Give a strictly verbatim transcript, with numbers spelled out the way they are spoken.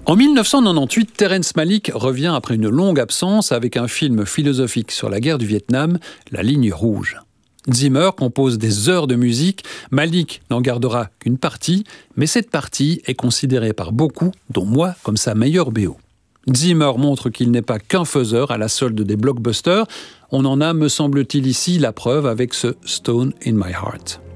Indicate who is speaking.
Speaker 1: En mille neuf cent quatre-vingt-dix-huit, Terrence Malick revient après une longue absence avec un film philosophique sur la guerre du Vietnam, La ligne rouge. Zimmer compose des heures de musique, Malick n'en gardera qu'une partie, mais cette partie est considérée par beaucoup, dont moi, comme sa meilleure B O. Zimmer montre qu'il n'est pas qu'un faiseur à la solde des blockbusters. On en a, me semble-t-il, ici la preuve avec ce Stone in My Heart.